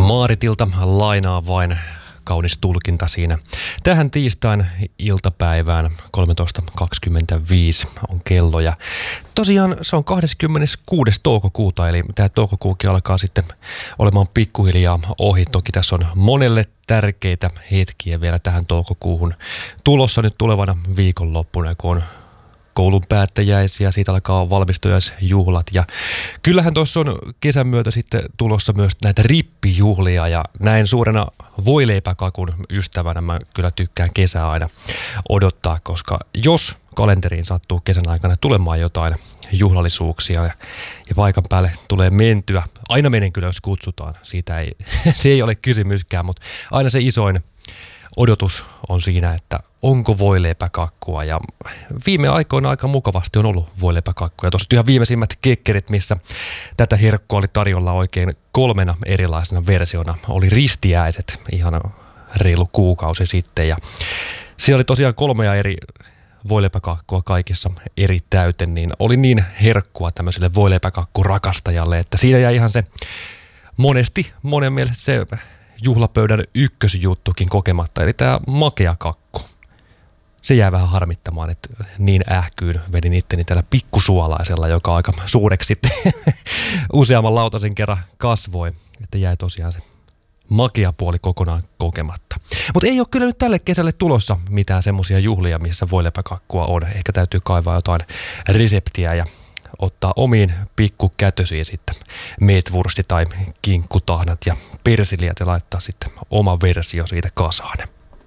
Maaritilta lainaa vain kaunis tulkinta siinä. Tähän tiistain iltapäivään 13.25 on kello ja tosiaan se on 26. toukokuuta, eli tämä toukokuukin alkaa sitten olemaan pikkuhiljaa ohi. Toki tässä on monelle tärkeitä hetkiä vielä tähän toukokuuhun tulossa nyt tulevana viikonloppuna, kun on koulun päättäjäisiä, siitä alkaa valmistujaisjuhlat ja kyllähän tuossa on kesän myötä sitten tulossa myös näitä rippijuhlia ja näin suurena voileipäkakun ystävänä mä kyllä tykkään kesää aina odottaa, koska jos kalenteriin sattuu kesän aikana tulemaan jotain juhlallisuuksia ja paikan päälle tulee mentyä, aina menen kyllä jos kutsutaan, se ei ole kysymyskään, mutta aina se isoin odotus on siinä, että onko voileipäkakkua ja viime aikoina aika mukavasti on ollut voileipäkakkua. Tuossa ihan viimeisimmät kekkerit, missä tätä herkkua oli tarjolla oikein 3 erilaisena versiona, oli ristiäiset ihan reilu kuukausi sitten ja siinä oli tosiaan 3 eri voileipäkakkua kaikissa eri täyten, niin oli niin herkkua tämmöiselle voileipäkakkurakastajalle, että siinä jäi ihan se monen mielestä se juhlapöydän ykkösjuttukin kokematta, eli tämä makea kakku. Se jää vähän harmittamaan, että niin ähkyyn vedin itteni tällä pikkusuolaisella, joka aika suureksi sitten useamman lautasen kerran kasvoi, että jäi tosiaan se makea puoli kokonaan kokematta. Mutta ei ole kyllä nyt tälle kesälle tulossa mitään semmoisia juhlia, missä voileipäkakkua on. Ehkä täytyy kaivaa jotain reseptiä ja ottaa omiin pikkukätösiin sitten meetwursti tai kinkkutahnat ja persiliät ja laittaa sitten oma versio siitä kasaan.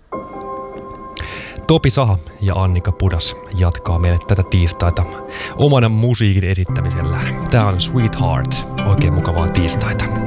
Topi Saha ja Annika Pudas jatkaa meille tätä tiistaita omana musiikin esittämisellään. Tää on Sweetheart. Oikein mukavaa tiistaita.